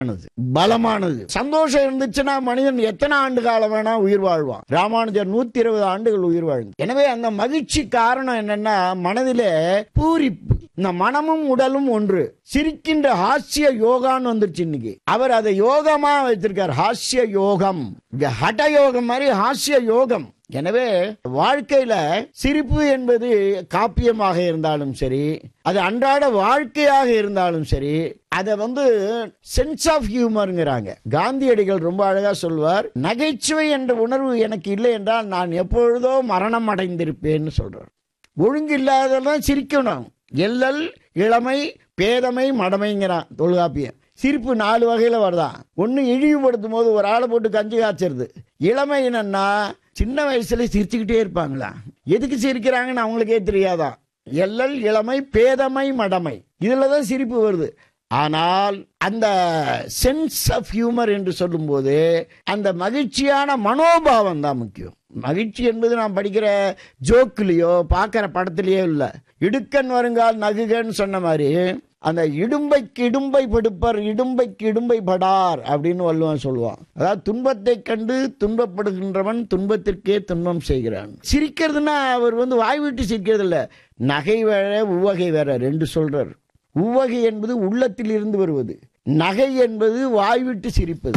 பலமானது. சந்தோஷம் இருந்துச்சுன்னா மனிதன் எத்தனை ஆண்டு காலம் வேணா உயிர் வாழ்வான். ராமானுஜர் 120 ஆண்டுகள் உயிர் வாழ்ந்து. எனவே அந்த மகிழ்ச்சி காரணம் என்னன்னா மனதிலே பூரிப்பு. இந்த மனமும் உடலும் ஒன்று. சிரிக்கின்ற ஹாஸ்ய யோகான்னு வந்துருச்சு இன்னைக்கு. அவர் அதை யோகமா வைத்திருக்கார். ஹாஸ்ய யோகம், ஹட யோகம் மாதிரி ஹாஸ்ய யோகம். எனவே வாழ்க்கையில சிரிப்பு என்பது காப்பியமாக இருந்தாலும் சரி, அது அன்றாட வாழ்க்கையாக இருந்தாலும் சரி, அதை சென்ஸ் ஆஃப் ஹியூமர்ங்கிறாங்க. காந்தியடிகள் ரொம்ப அழகா சொல்வார், நகைச்சுவை என்ற உணர்வு எனக்கு இல்லை என்றால் நான் எப்பொழுதோ மரணம் அடைந்திருப்பேன்னு சொல்றார். ஒழுங்கு இல்லாததான் சிரிக்கணும். எல்லல், இளமை, பேதமை, மடமைங்கிறான் தொல்காப்பியம். சிரிப்பு 4 வகையில வருதான். ஒன்னு இழிவுபடுத்தும் போது ஒரு ஆளை போட்டு கஞ்சி காய்ச்சறது. இளமை என்னன்னா சின்ன வயசுல சிரிச்சுக்கிட்டே இருப்பாங்களா, எதுக்கு சிரிக்கிறாங்கன்னு அவங்களுக்கே தெரியாதா. எல்லல், இளமை, பேதமை, மடமை, இதுலதான் சிரிப்பு வருது. ஆனால் அந்த சென்ஸ் ஆஃப் ஹியூமர் என்று சொல்லும் போது அந்த மகிழ்ச்சியான மனோபாவம் தான் முக்கியம். மகிழ்ச்சி என்பது நாம் படிக்கிற ஜோக்குலயோ பார்க்கிற படத்திலேயோ இல்லை. இடுக்கன் வருங்கால் நகுகன்னு சொன்ன மாதிரி அந்த இடும்பைக்கு இடும்பை படுப்பர், இடும்பைக்கு இடும்பை படார் அப்படின்னு வள்ளுவன் சொல்லுவான். அதாவது துன்பத்தை கண்டு துன்பப்படுகின்றவன் துன்பத்திற்கே துன்பம் செய்கிறான். சிரிக்கிறதுனா அவர் வாய் விட்டு சிரிக்கிறது இல்லை. நகை வேற, உவகை வேற, 2 சொல்றார். உவகை என்பது உள்ளத்தில் இருந்து வருவது, நகை என்பது வாய் விட்டு சிரிப்பது.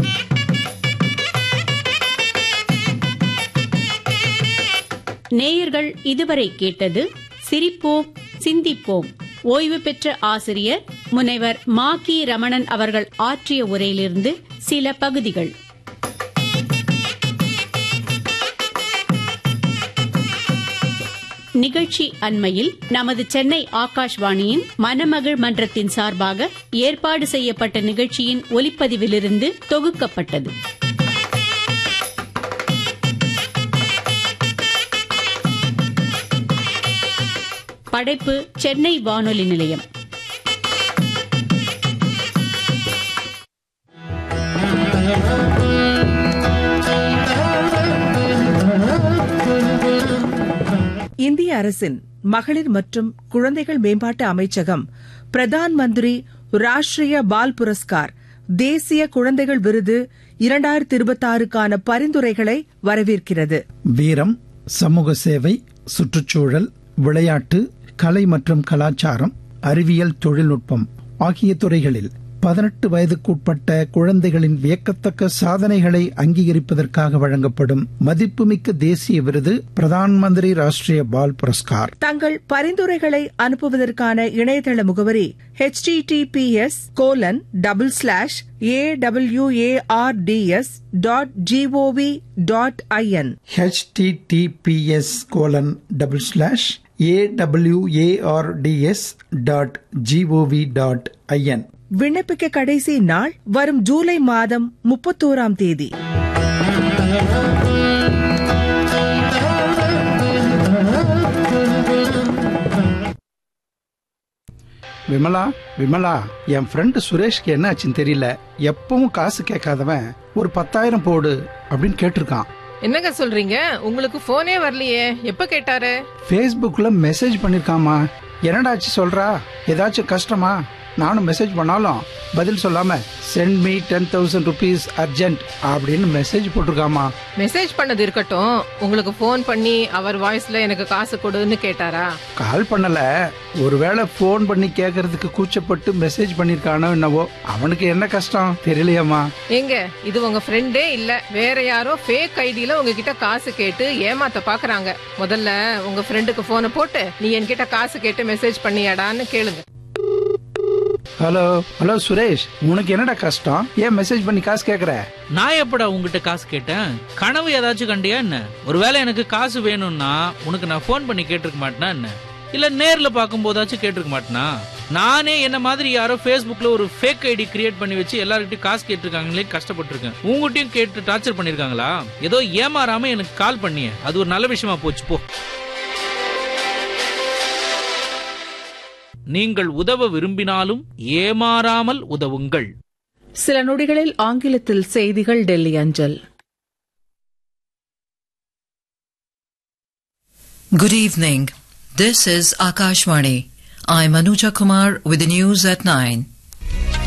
நேயர்கள் இதுவரை கேட்டது சிரிப்போம் சிந்திப்போம். ஓய்வு பெற்ற ஆசிரியர் முனைவர் மாக்கி ரமணன் அவர்கள் ஆற்றிய உரையிலிருந்து சில பகுதிகள். நிகழ்ச்சி அண்மையில் நமது சென்னை ஆகாஷ்வாணியின் மணமகள் மன்றத்தின் சார்பாக ஏற்பாடு செய்யப்பட்ட நிகழ்ச்சியின் ஒலிப்பதிவிலிருந்து தொகுக்கப்பட்டது. படைப்பு சென்னை வானொலி நிலையம். இந்திய அரசின் மகளிர் மற்றும் குழந்தைகள் மேம்பாட்டு அமைச்சகம் பிரதான் மந்திரி ராஷ்டிரிய பால் புரஸ்கார் தேசிய குழந்தைகள் விருது 2026க்கான பரிந்துரைகளை வரவேற்கிறது. வீரம், சமூக சேவை, சுற்றுச்சூழல், விளையாட்டு, கலை மற்றும் கலாச்சாரம், அறிவியல், தொழில்நுட்பம் ஆகிய துறைகளில் 18 வயதுக்குட்பட்ட குழந்தைகளின் வியக்கத்தக்க சாதனைகளை அங்கீகரிப்பதற்காக வழங்கப்படும் மதிப்புமிக்க தேசிய விருது பிரதான் மந்திரி ராஷ்டிரிய பால் புரஸ்கார். தங்கள் பரிந்துரைகளை அனுப்புவதற்கான இணையதள முகவரி https://awards.gov.in https://awards.gov.in. விண்ணப்பிக்க கடைசி நாள் வரும் ஜூலை மாதம் 31ஆம் தேதி. விமலா, என் ஃப்ரெண்டு சுரேஷ்க்கு என்ன ஆச்சுன்னு தெரியல. எப்பவும் காசு கேட்காதவன் ஒரு 10,000 போடு அப்படின்னு கேட்டிருக்கான். என்னங்க சொல்றீங்க? உங்களுக்கு போனே வரலையே, எப்ப கேட்டாரு? Facebookல மெசேஜ் பண்ணிருக்காமா. என்னடாச்சு சொல்றா? ஏதாச்சும் கஷ்டமா? நானும் மெசேஜ் பண்ணாலும் பதில் சொல்லாம சென்ட் மீ 10,000 rupees அர்ஜென்ட் அப்படின்னு மெசேஜ் போட்டிருக்காமா. மெசேஜ் பண்ணது இருக்கட்டும், உங்களுக்கு போன் பண்ணி அவர் வாய்ஸ்ல எனக்கு காசு கொடுன்னு கேட்டாரா? கால் பண்ணல, ஒருவேளை போன் பண்ணி கேக்குறதுக்கு கூச்சப்பட்டு மெசேஜ் பண்ணிருக்கானோ என்னவோ. அவனுக்கு என்ன கஷ்டம் தெரியலையாமா. எங்க இது உங்க ஃப்ரெண்டே இல்ல, வேற யாரோ ஃபேக் ஐடியில உங்ககிட்ட காசு கேட்டு ஏமாத்த பாக்குறாங்க. முதல்ல உங்க ஃப்ரெண்டுக்கு போனை போட்டு நீ என்கிட்ட காசு கேட்டு மெசேஜ் பண்ணியாடான்னு கேளுங்க. ஹலோ சுரேஷ், உனக்கு என்னடா கஷ்டம்? ஏன் மெசேஜ் பண்ணி காசு கேக்குற? நான் எப்படா உங்ககிட்ட காசு கேட்டேன்? கனவு ஏதாச்சும் கண்டியா என்ன? ஒருவேளை எனக்கு காசு வேணும்னா உனக்கு நான் போன் பண்ணி கேட்டிருக்க மாட்டேனா என்ன? இல்ல நேர்ல பாக்கும் போதாச்சும் கேட்டிருக்க மாட்டேனா? நானே என்ன மாதிரி யாரோ Facebookல ஒரு ஃபேக் ஐடி கிரியேட் பண்ணி வச்சு எல்லார்கிட்டயும் காசு கேட்டிருக்காங்களே, கஷ்டப்பட்டிருக்கேன். உங்ககிட்டயும் கேட்டு டார்ச்சர் பண்ணிருக்காங்களா? ஏதோ ஏமாறாம எனக்கு கால் பண்ணிய, அது ஒரு நல்ல விஷயமா போச்சு போ. நீங்கள் உதவ விரும்பினாலும் ஏமாறாமல் உதவுங்கள். சில நொடிகளில் ஆங்கிலத்தில் செய்திகள் டெல்லி அஞ்சல். Good evening. This is Akashvani. I'm Anuja Kumar with the news at 9.